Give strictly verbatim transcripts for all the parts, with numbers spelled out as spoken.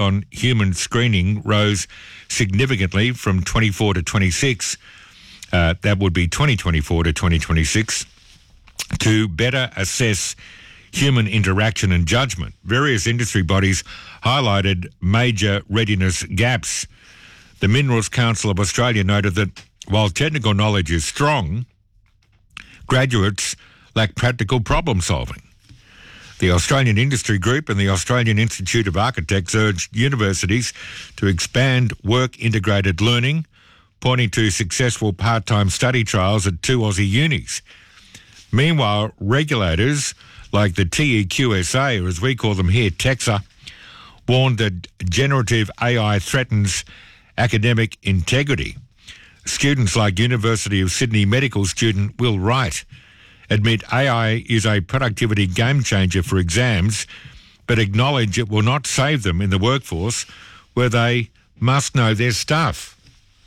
on human screening rose significantly from twenty-four to twenty-six. Uh, that would be twenty twenty-four to twenty twenty-six, to better assess human interaction and judgment. Various industry bodies highlighted major readiness gaps. The Minerals Council of Australia noted that while technical knowledge is strong, graduates lack practical problem solving. The Australian Industry Group and the Australian Institute of Architects urged universities to expand work-integrated learning, pointing to successful part-time study trials at two Aussie unis. Meanwhile, regulators like the T E Q S A, or as we call them here, TEQSA, warned that generative A I threatens academic integrity. Students like University of Sydney medical student Will Wright admit A I is a productivity game changer for exams, but acknowledge it will not save them in the workforce where they must know their stuff.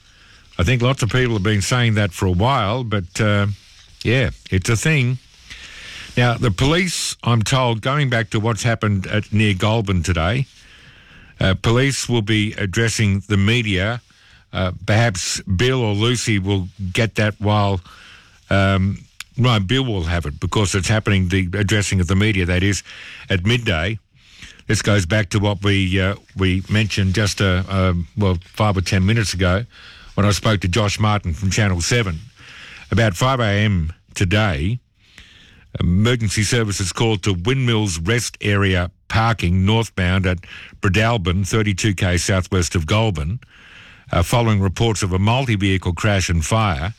I think lots of people have been saying that for a while, but uh, yeah, it's a thing. Now, the police, I'm told, going back to what's happened at near Goulburn today, uh, police will be addressing the media. Uh, perhaps Bill or Lucy will get that while... Um, no, Bill will have it because it's happening, the addressing of the media, that is, at midday. This goes back to what we uh, we mentioned just, uh, uh, well, five or ten minutes ago when I spoke to Josh Martin from Channel seven. About five a.m. today, emergency services called to Windmills Rest Area parking northbound at Bredalbin, thirty-two k southwest of Goulburn, uh, following reports of a multi-vehicle crash and fire.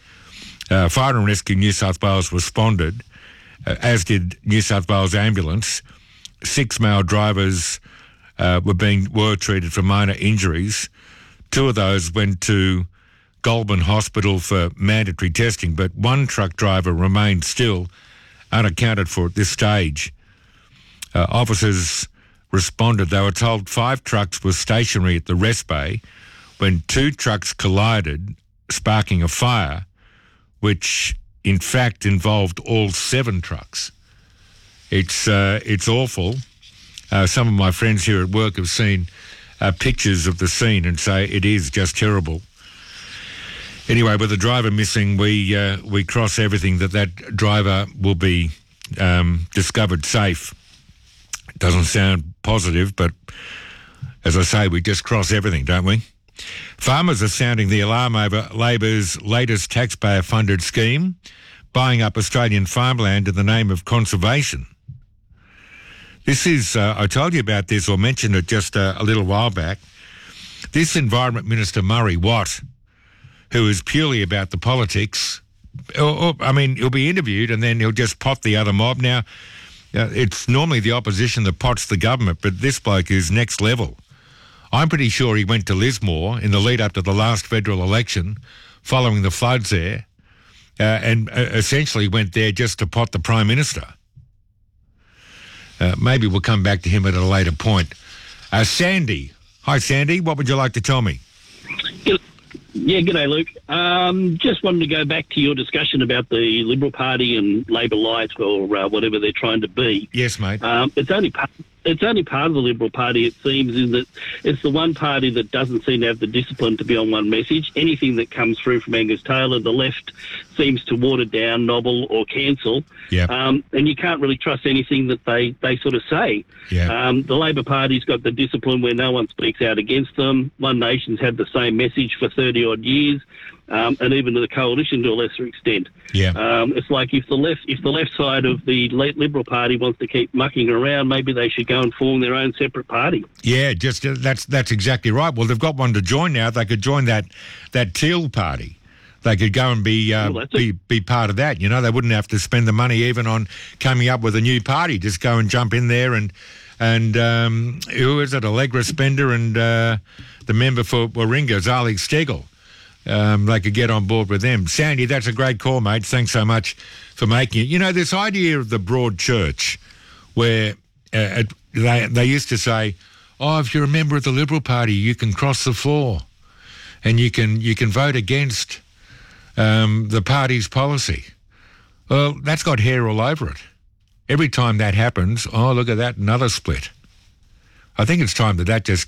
Uh, Fire and Rescue New South Wales responded, uh, as did New South Wales Ambulance. Six male drivers uh, were being were treated for minor injuries. Two of those went to Goulburn Hospital for mandatory testing, but one truck driver remained still unaccounted for at this stage. Uh, officers responded. They were told five trucks were stationary at the rest bay when two trucks collided, sparking a fire, which in fact involved all seven trucks. It's uh, it's awful. Uh, some of my friends here at work have seen uh, pictures of the scene and say it is just terrible. Anyway, with the driver missing, we uh, we cross everything that that driver will be um, discovered safe. Doesn't sound positive, but as I say, we just cross everything, don't we? Farmers are sounding the alarm over Labor's latest taxpayer-funded scheme, buying up Australian farmland in the name of conservation. This is, uh, I told you about this or mentioned it just uh, a little while back. This Environment Minister, Murray Watt, who is purely about the politics, or, or, I mean, he'll be interviewed and then he'll just pot the other mob. Now, uh, it's normally the opposition that pots the government, but this bloke is next level. I'm pretty sure he went to Lismore in the lead up to the last federal election following the floods there uh, and uh, essentially went there just to pot the Prime Minister. Uh, maybe we'll come back to him at a later point. Uh, Sandy. Hi, Sandy. What would you like to tell me? Yeah, g'day, Luke. Um, just wanted to go back to your discussion about the Liberal Party and Labor Light or uh, whatever they're trying to be. Yes, mate. Um, it's only part, it's only part of the Liberal Party, it seems, in that it's the one party that doesn't seem to have the discipline to be on one message. Anything that comes through from Angus Taylor, the left seems to water down, nobble or cancel. Yep. Um, and you can't really trust anything that they, they sort of say. Yep. Um, the Labor Party's got the discipline where no one speaks out against them. One Nation's had the same message for thirty-odd years. Um, and even to the coalition to a lesser extent. Yeah. Um, it's like if the left if the left side of the Liberal Party wants to keep mucking around, maybe they should go and form their own separate party. Yeah, just uh, that's that's exactly right. Well, they've got one to join now. They could join that that Teal Party. They could go and be uh, well, be be part of that. You know, they wouldn't have to spend the money even on coming up with a new party. Just go and jump in there and and um, who is it? Allegra Spender and uh, the member for Warringah, Zali Stegel. Um, they could get on board with them. Sandy, that's a great call, mate. Thanks so much for making it. You know, this idea of the broad church where uh, they, they used to say, oh, if you're a member of the Liberal Party, you can cross the floor and you can you can vote against um, the party's policy. Well, that's got hair all over it. Every time that happens, oh, look at that, another split. I think it's time that that just